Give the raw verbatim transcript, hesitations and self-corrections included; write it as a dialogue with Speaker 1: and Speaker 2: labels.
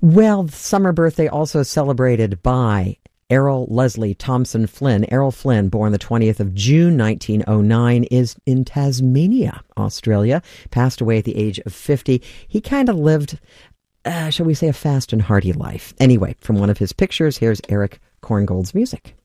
Speaker 1: Well, summer birthday also celebrated by Errol Leslie Thompson Flynn. Errol Flynn, born the twentieth of June, nineteen oh nine, is in Tasmania, Australia. Passed away at the age of fifty. He kind of lived, uh, shall we say, a fast and hearty life. Anyway, from one of his pictures, here's Eric Korngold's music.